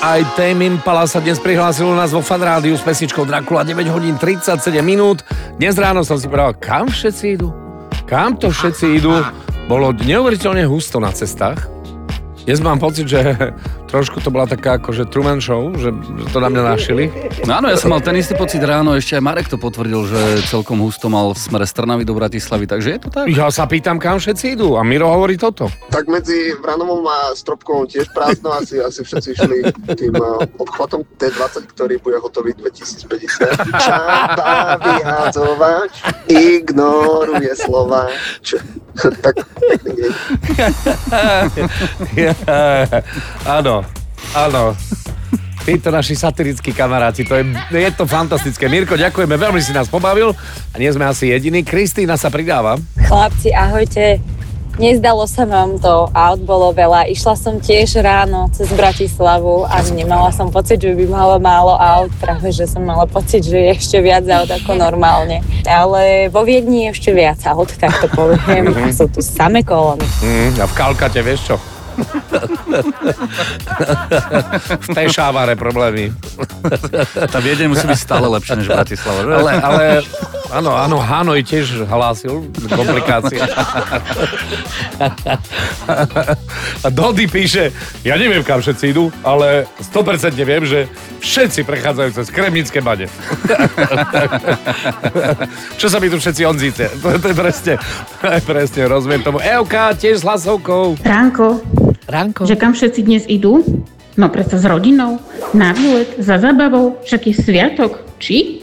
aj Tame Impala sa dnes prihlásil u nás vo Fan Rádiu s pesničkou Dracula 9 hodín 37 minút. Dnes ráno som si povedal, kam všetci idú? Kam to všetci idú? Bolo neuveriteľne husto na cestách. Dnes mám pocit, že trošku to bola taká akože Truman Show, že to na mňa našili. No áno, ja som mal ten istý pocit ráno, ešte aj Marek to potvrdil, že celkom husto mal v smere z Trnavy do Bratislavy, takže je to tak? Ja sa pýtam, kam všetci idú a Miro hovorí toto. Tak medzi Vranovom a Stropkovom tiež prázdno, asi všetci išli tým obchvatom T20, ktorý bude hotový 2050. Čaba vyhádzovač, ignoruje slova. Tak pekný deň. Áno. Títo naši satirickí kamaráti, je to fantastické. Mirko, ďakujeme, veľmi si nás pobavil a nie sme asi jediní. Kristýna sa pridáva. Chlapci, ahojte. Nezdalo sa vám to, aut bolo veľa. Išla som tiež ráno cez Bratislavu a nemala som pocit, že by malo málo aut. Práve, že som mala pocit, že je ešte viac aut ako normálne. Ale vo Viedni je ešte viac aut, tak to poviem. A sú tu samé kolóny. A v Kalkate, vieš čo? V Pešávare problémy. Tá Viedeň musí byť stále lepšie než Bratislava. Ale áno, Hanoj tiež hlásil komplikácie. A Dody píše, ja neviem, kam všetci idú, ale 100% viem, že všetci prechádzajú cez Kremnické bane. Čo sa mi tu všetci onzíte? To je presne, rozumiem tomu. Evka, tiež s hlasovkou. Ránko. Že kam všetci dnes idú? No predsa s rodinou, na výlet, za zabavou, však je sviatok. Či?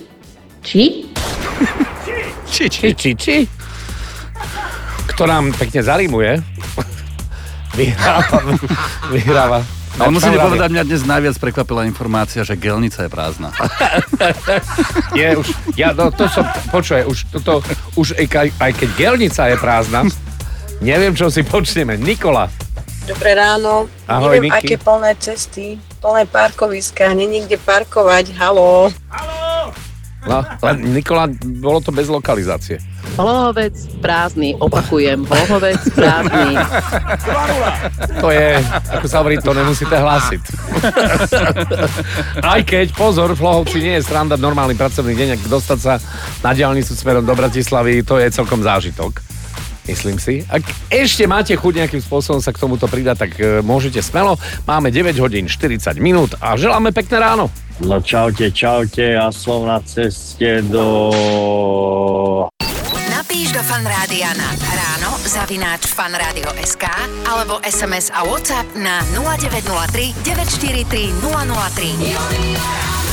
Kto nám pekne zarímuje, vyhráva. Ale musíte povedať, mňa dnes najviac prekvapila informácia, že Gelnica je prázdna. Už aj keď Gelnica je prázdna, neviem, čo si počneme. Nikola. Dobré ráno. Ahoj, neviem, Niky. aké plné cesty, plné parkoviská, nie niekde parkovať, haló. No, Nikola, bolo to bez lokalizácie. Hlohovec prázdny, opakujem, Hlohovec prázdny. To je, ako sa hovorí, to nemusíte hlásiť. Aj keď, pozor, v Hlohovci nie je sranda normálny pracovný deň, ak dostať sa na diaľnicu smerom do Bratislavy, to je celkom zážitok. Myslím si. Ak ešte máte chuť nejakým spôsobom sa k tomuto pridať, tak môžete smelo. Máme 9 hodín 40 minút a želáme pekné ráno. No čaute, ja som na ceste do... Napíš do Fanrádia na ráno@fanradio.sk alebo SMS a WhatsApp na 0903 943 003.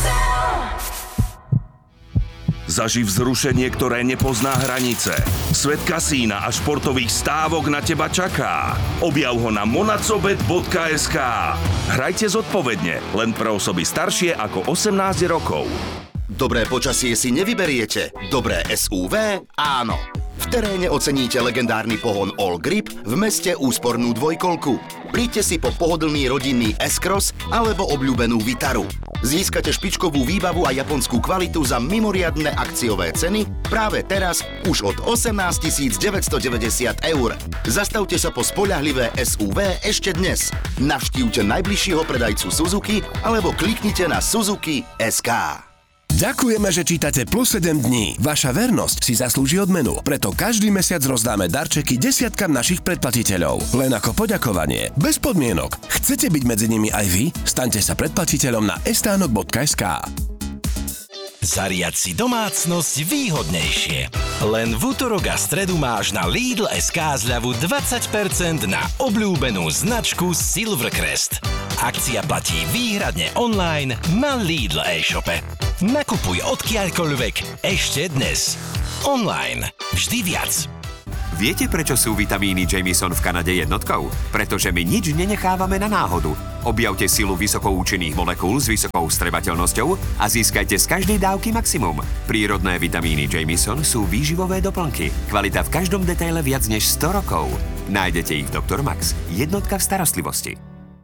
Zaži vzrušenie, ktoré nepozná hranice. Svet kasína a športových stávok na teba čaká. Objav ho na monacobet.sk. Hrajte zodpovedne, len pre osoby staršie ako 18 rokov. Dobré počasie si nevyberiete, dobré SUV áno. V teréne oceníte legendárny pohon All Grip, v meste úspornú dvojkolku. Príďte si po pohodlný rodinný S-Cross alebo obľúbenú Vitaru. Získate špičkovú výbavu a japonskú kvalitu za mimoriadne akciové ceny práve teraz už od 18 990 €. Zastavte sa po spoľahlivé SUV ešte dnes. Navštívte najbližšieho predajcu Suzuki alebo kliknite na Suzuki.sk. Ďakujeme, že čítate Plus 7 dní. Vaša vernosť si zaslúži odmenu, preto každý mesiac rozdáme darčeky desiatkam našich predplatiteľov. Len ako poďakovanie, bez podmienok. Chcete byť medzi nimi aj vy? Staňte sa predplatiteľom na estánok.sk. Zariaď si domácnosť výhodnejšie. Len v utorok a stredu máš na Lidl.sk zľavu 20% na obľúbenú značku Silvercrest. Akcia platí výhradne online na Lidl e-shope. Nakupuj odkiaľkoľvek ešte dnes. Online. Vždy viac. Viete, prečo sú vitamíny Jamieson v Kanade jednotkou? Pretože my nič nenechávame na náhodu. Objavte silu vysokoučinných molekúl s vysokou vstrebateľnosťou a získajte z každej dávky maximum. Prírodné vitamíny Jamieson sú výživové doplnky. Kvalita v každom detaile viac než 100 rokov. Nájdete ich v Dr. Max. Jednotka v starostlivosti.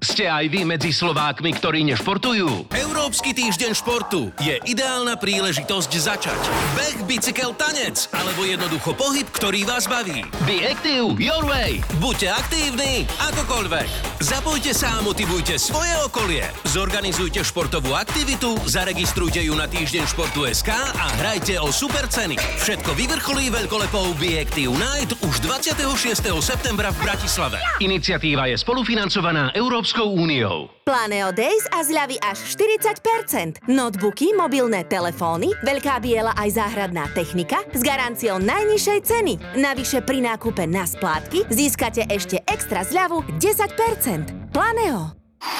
Ste aj vy medzi Slovákmi, ktorí nešportujú? Európsky týždeň športu je ideálna príležitosť začať. Beh, bicykel, tanec alebo jednoducho pohyb, ktorý vás baví. Be active your way. Buďte aktívni akokoľvek. Zapojte sa a motivujte svoje okolie. Zorganizujte športovú aktivitu, zaregistrujte ju na týždeň športu.sk a hrajte o super ceny. Všetko vyvrcholí veľkolepou Be Active Night už 26. septembra v Bratislave. Iniciatíva je spolufinancovaná Európskou úniou. Planeo Days a zľavy až 40%. Notebooky, mobilné telefóny, veľká biela aj záhradná technika s garanciou najnižšej ceny. Navyše pri nákupe na splátky získate ešte extra zľavu 10%. Planeo.